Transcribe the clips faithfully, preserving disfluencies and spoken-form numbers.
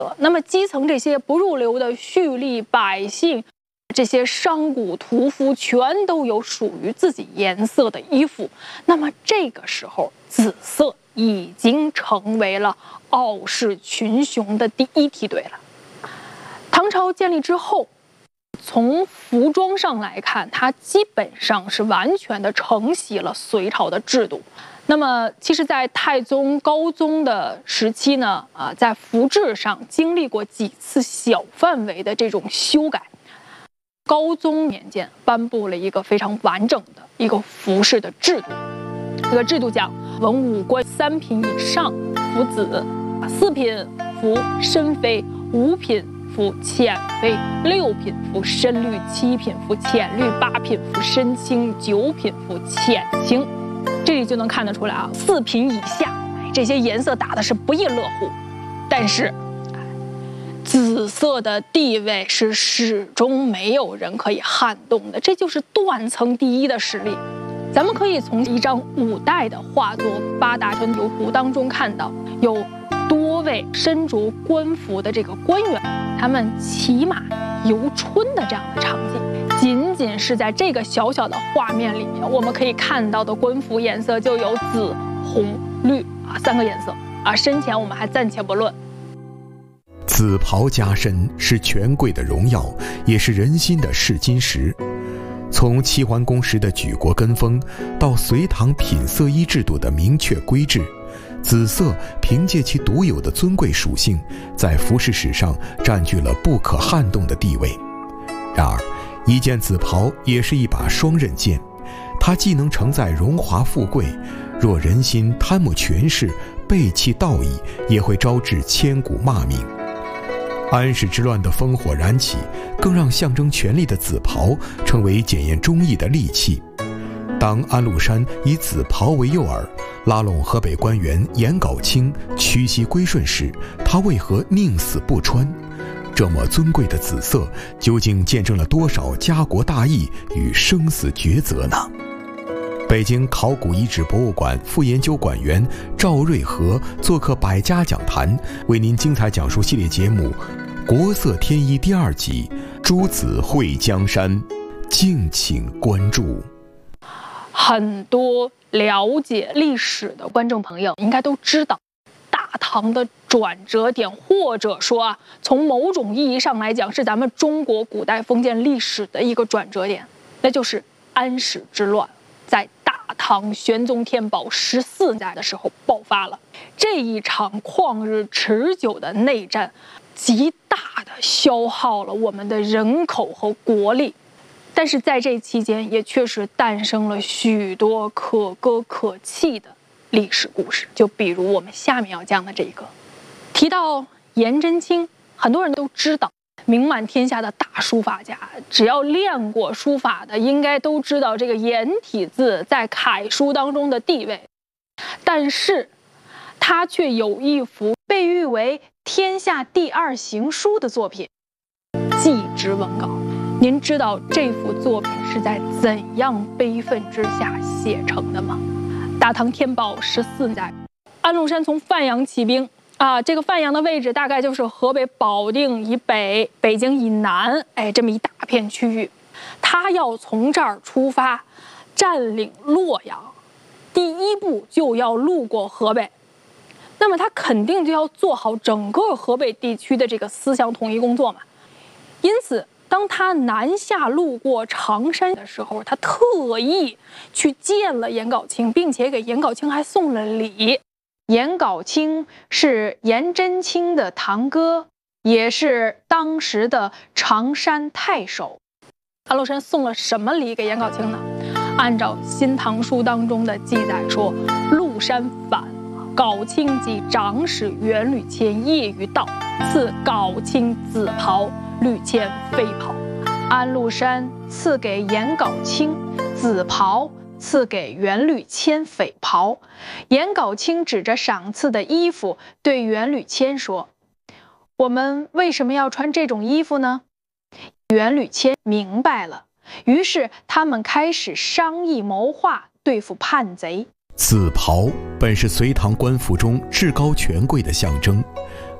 那么基层这些不入流的蓄力百姓，这些商贾屠夫全都有属于自己颜色的衣服。那么这个时候，紫色已经成为了傲视群雄的第一梯队了。唐朝建立之后，从服装上来看，它基本上是完全的承袭了隋朝的制度。那么，其实，在太宗、高宗的时期呢，啊，在服制上经历过几次小范围的这种修改。高宗年间颁布了一个非常完整的一个服饰的制度，这个制度讲：文武官三品以上服紫，四品服深绯，五品服浅绯，六品服深绿，七品服浅绿，八品服深青，九品服浅青。这里就能看得出来啊，四品以下这些颜色打的是不亦乐乎，但是紫色的地位是始终没有人可以撼动的，这就是断层第一的实力。咱们可以从一张五代的画作《八大春游图》当中看到，有多位身着官服的这个官员，他们骑马游春的这样的场景。仅仅是在这个小小的画面里面，我们可以看到的官服颜色就有紫、红、绿啊三个颜色啊。深浅我们还暂且不论。 紫袍加身是权贵的荣耀，也是人心的试金石。从齐桓公时的举国跟风，到隋唐品色衣制度的明确规制，紫色凭借其独有的尊贵属性，在服饰史上占据了不可撼动的地位。然而，一件紫袍也是一把双刃剑，它既能承载荣华富贵，若人心贪慕权势，背弃道义，也会招致千古骂名。安史之乱的烽火燃起，更让象征权力的紫袍成为检验忠义的利器。当安禄山以紫袍为诱饵，拉拢河北官员颜杲卿屈膝归顺时，他为何宁死不穿？这么尊贵的紫色，究竟见证了多少家国大义与生死抉择呢？北京考古遗址博物馆副研究馆员赵瑞和做客百家讲坛，为您精彩讲述系列节目《国色天衣》第二集《诸子会江山》，敬请关注。 很多了解历史的观众朋友应该都知道，大唐的转折点，或者说啊，从某种意义上来讲，是咱们中国古代封建历史的一个转折点，那就是安史之乱，在大唐玄宗天宝十四代的时候爆发了。这一场旷日持久的内战，极大的消耗了我们的人口和国力。但是在这期间，也确实诞生了许多可歌可泣的历史故事，就比如我们下面要讲的这个。提到颜真卿，很多人都知道，名满天下的大书法家，只要练过书法的，应该都知道这个颜体字在楷书当中的地位。但是，他却有一幅被誉为天下第二行书的作品《祭侄文稿》。您知道这幅作品是在怎样悲愤之下写成的吗？大唐天宝十四代，安禄山从范阳起兵啊，这个范阳的位置大概就是河北保定以北、北京以南，哎，这么一大片区域。他要从这儿出发，占领洛阳，第一步就要路过河北，那么他肯定就要做好整个河北地区的这个思想统一工作嘛。因此，当他南下路过常山的时候，他特意去见了颜杲卿，并且给颜杲卿还送了礼。颜杲卿是颜真卿的堂哥，也是当时的常山太守。安禄山送了什么礼给颜杲卿呢？按照《新唐书》当中的记载说，禄山反，杲卿及长史元吕谦夜于道，赐杲卿紫袍，吕谦飞袍。安禄山赐给颜杲卿紫袍，赐给元吕谦匪袍。颜杲卿指着赏赐的衣服对元吕谦说：“我们为什么要穿这种衣服呢？”元吕谦明白了，于是他们开始商议谋划对付叛贼。 紫袍本是隋唐官服中至高权贵的象征，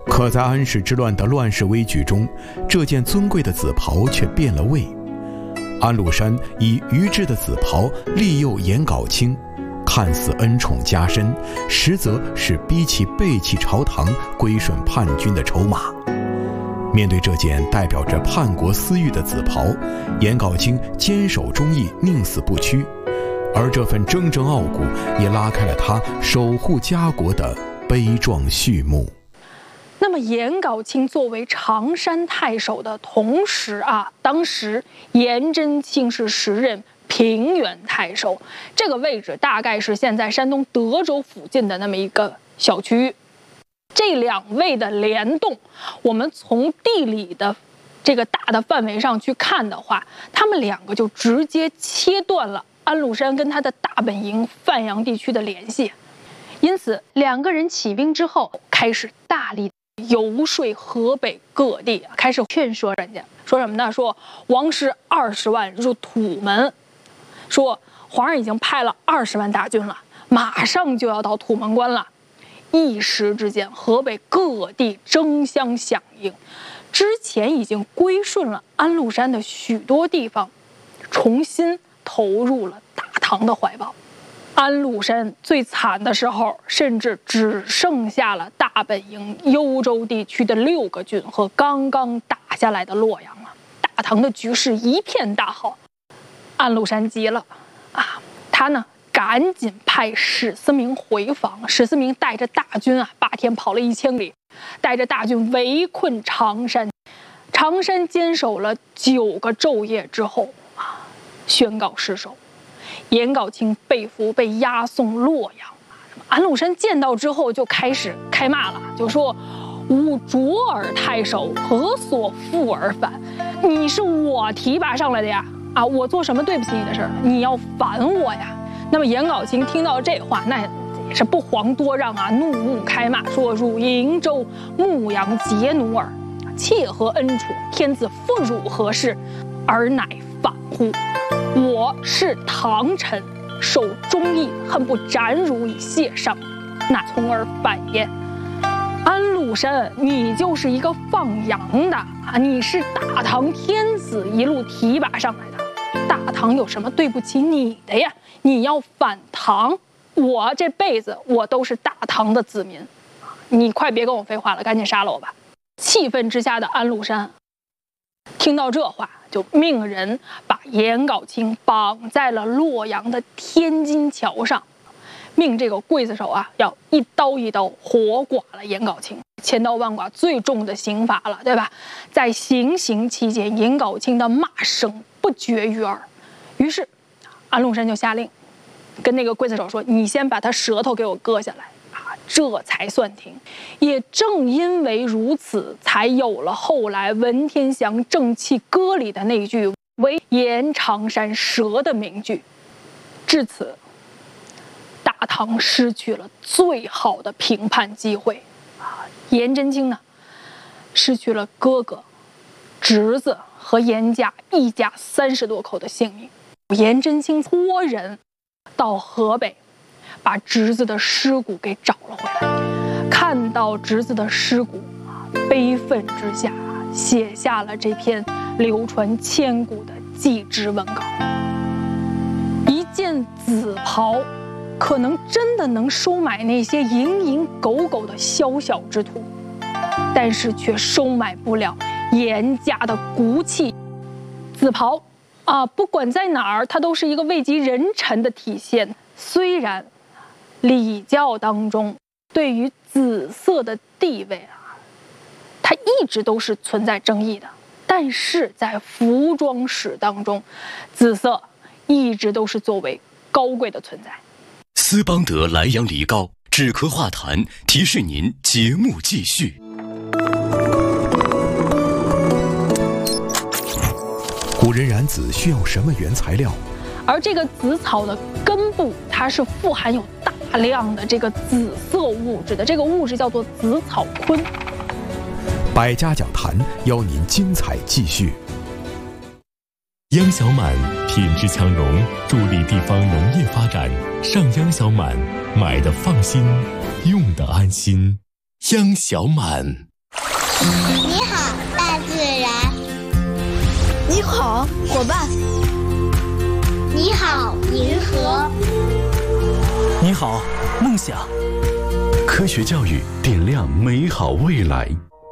可在安史之乱的乱世危局中，这件尊贵的紫袍却变了味。安禄山以愚智的紫袍利诱颜杲卿，看似恩宠加深，实则是逼其背弃朝堂、归顺叛军的筹码。面对这件代表着叛国私欲的紫袍，颜杲卿坚守忠义，宁死不屈，而这份铮铮傲骨也拉开了他守护家国的悲壮序幕。 那么颜杲卿作为常山太守的同时啊，当时颜真卿是时任平原太守，这个位置大概是现在山东德州附近的那么一个小区域。这两位的联动，我们从地理的这个大的范围上去看的话，他们两个就直接切断了安禄山跟他的大本营范阳地区的联系。因此，两个人起兵之后，开始大力游说河北各地，开始劝说人家，说什么呢？说王师二十万入土门，说皇上已经派了二十万大军了，马上就要到土门关了。一时之间，河北各地争相响应，之前已经归顺了安禄山的许多地方，重新投入了大唐的怀抱。安禄山最惨的时候，甚至只剩下了大本营幽州地区的六个郡和刚刚打下来的洛阳了。大唐的局势一片大好，安禄山急了啊，他呢赶紧派史思明回防。史思明带着大军啊，八天跑了一千里，带着大军围困常山。常山坚守了九个昼夜之后啊，宣告失守。颜杲卿被俘，被押送洛阳。安禄山见到之后就开始开骂了，就说：“吾卓尔太守，何所负而反？你是我提拔上来的呀！啊，我做什么对不起你的事儿？你要反我呀！”那么颜杲卿听到这话，那也是不遑多让啊，怒目开骂，说：“汝瀛州牧羊劫奴耳，窃何恩宠？天子负汝何事？而乃反乎？我是唐臣，守忠义，恨不斩汝以谢上，那从而反也。安禄山，你就是一个放羊的啊！你是大唐天子一路提拔上来的，大唐有什么对不起你的呀？你要反唐，我这辈子我都是大唐的子民，你快别跟我废话了，赶紧杀了我吧！”气愤之下的安禄山听到这话，就命人把颜杲卿绑在了洛阳的天津桥上，命这个刽子手啊要一刀一刀活剐了颜杲卿，千刀万剐最重的刑罚了，对吧？在行刑期间，颜杲卿的骂声不绝于耳。于是安禄山就下令跟那个刽子手说：“你先把他舌头给我割下来啊，这才算停。”也正因为如此，才有了后来文天祥《正气歌》里的那句“唯颜长山舌”的名句。至此，大唐失去了最好的平叛机会啊！颜真卿呢，失去了哥哥、侄子和颜家一家三十多口的性命。颜真卿托人到河北，把侄子的尸骨给找了回来。看到侄子的尸骨啊，悲愤之下写下了这篇流传千古的祭侄文稿。一件紫袍，可能真的能收买那些蝇营狗苟的宵小之徒，但是却收买不了颜家的骨气。紫袍啊，不管在哪儿，它都是一个位极人臣的体现。虽然礼教当中对于紫色的地位啊，它一直都是存在争议的，但是在服装史当中，紫色一直都是作为高贵的存在。 斯邦德莱阳梨膏止咳化痰，提示您节目继续。 古人染紫需要什么原材料？ 而这个紫草的根部，它是富含有大量的这个紫色物质的，这个物质叫做紫草醌。 百家讲坛邀您精彩继续。 央小满品质强融，助力地方农业发展。上央小满，买的放心，用的安心。央小满。 你好，大自然。 你好，伙伴。 你好，银河。 你好，梦想。 科学教育点亮美好未来。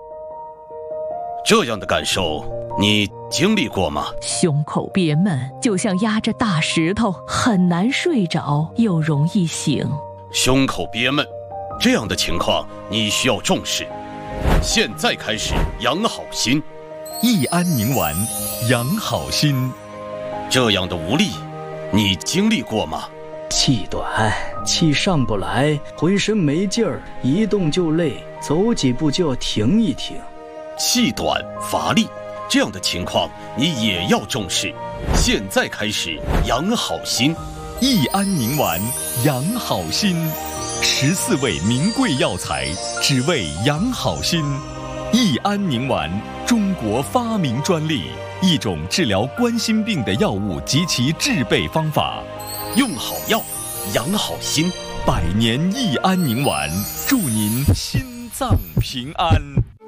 这样的感受，你经历过吗？ 胸口憋闷，就像压着大石头，很难睡着，又容易醒。 胸口憋闷，这样的情况你需要重视。现在开始养好心。 益安宁丸，养好心。 这样的无力，你经历过吗？ 气短，气上不来，浑身没劲儿，一动就累，走几步就要停一停。 气短乏力，这样的情况你也要重视。现在开始养好心。 益安宁丸，养好心。十四味名贵药材，只为养好心。益安宁丸，中国发明专利，一种治疗冠心病的药物及其制备方法。 用好药，养好心。 百年益安宁丸，祝您心脏平安。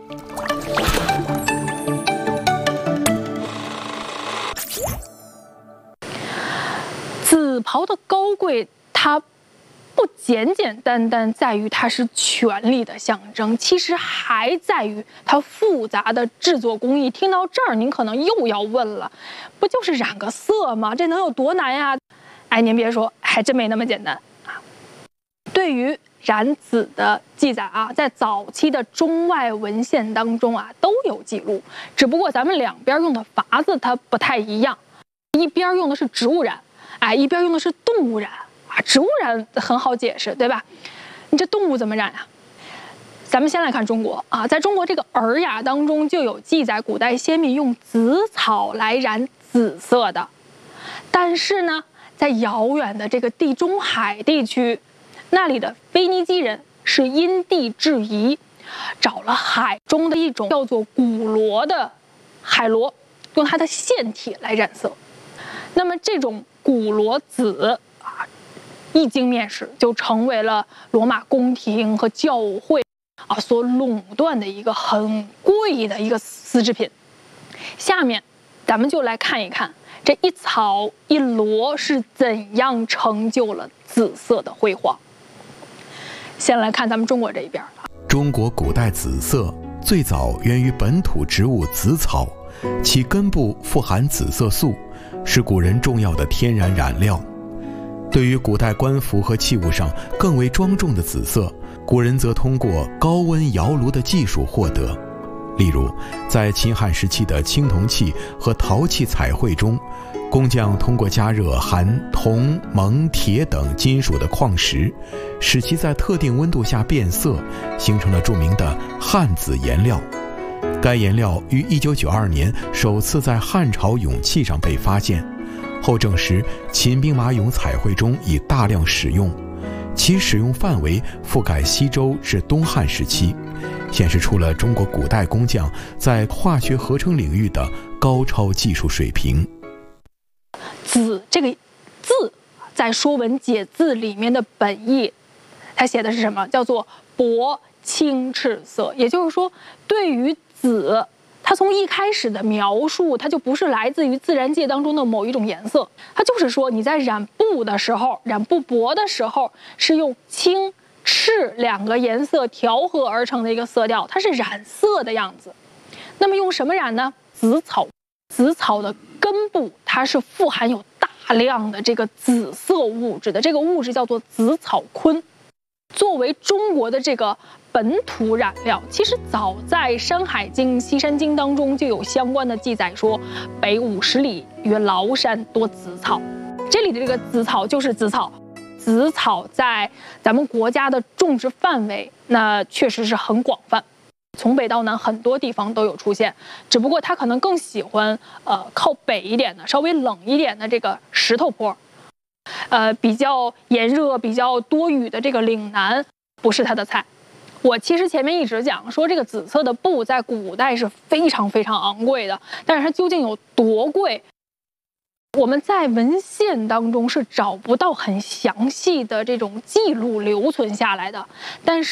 紫袍的高贵，它不简简单单在于它是权力的象征，其实还在于它复杂的制作工艺。听到这儿，您可能又要问了，不就是染个色吗？这能有多难呀？哎，您别说，还真没那么简单啊。对于染紫的记载啊，在早期的中外文献当中啊都有记录，只不过咱们两边用的法子它不太一样，一边用的是植物染，哎，一边用的是动物染啊。植物染很好解释，对吧？你这动物怎么染啊？咱们先来看中国啊，在中国这个《尔雅》当中就有记载，古代先民用紫草来染紫色的。但是呢，在遥远的这个地中海地区，那里的腓尼基人是因地制宜，找了海中的一种叫做古螺的海螺，用它的腺体来染色。那么这种古螺紫啊，一经面世，就成为了罗马宫廷和教会啊所垄断的一个很贵的一个丝织品。下面咱们就来看一看这一草一螺是怎样成就了紫色的辉煌。先来看咱们中国这一边。 中国古代紫色最早源于本土植物紫草，其根部富含紫色素，是古人重要的天然染料。对于古代官服和器物上更为庄重的紫色，古人则通过高温窑炉的技术获得。例如，在秦汉时期的青铜器和陶器彩绘中，工匠通过加热含铜、锰、铁等金属的矿石，使其在特定温度下变色，形成了著名的汉紫颜料。该颜料于一九九二年首次在汉朝俑器上被发现，后证实秦兵马俑彩绘中已大量使用，其使用范围覆盖西周至东汉时期，显示出了中国古代工匠在化学合成领域的高超技术水平。 紫这个字在《说文解字》里面的本意，它写的是什么？叫做薄青赤色。也就是说，对于紫，它从一开始的描述，它就不是来自于自然界当中的某一种颜色，它就是说你在染布的时候，染布帛的时候，是用青赤两个颜色调和而成的一个色调，它是染色的样子。那么用什么染呢？紫草。紫草的根部它是富含有大量的这个紫色物质的，这个物质叫做紫草醌。作为中国的这个本土染料，其实早在《山海经》《西山经》当中就有相关的记载，说北五十里曰崂山多紫草。这里的这个紫草就是紫草，紫草在咱们国家的种植范围那确实是很广泛，从北到南很多地方都有出现，只不过它可能更喜欢呃靠北一点的、稍微冷一点的这个石头坡。呃，比较炎热、比较多雨的这个岭南不是它的菜。我其实前面一直讲说，这个紫色的布在古代是非常非常昂贵的，但是它究竟有多贵，我们在文献当中是找不到很详细的这种记录留存下来的。但是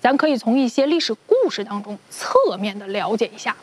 咱可以从一些历史故事当中侧面的了解一下。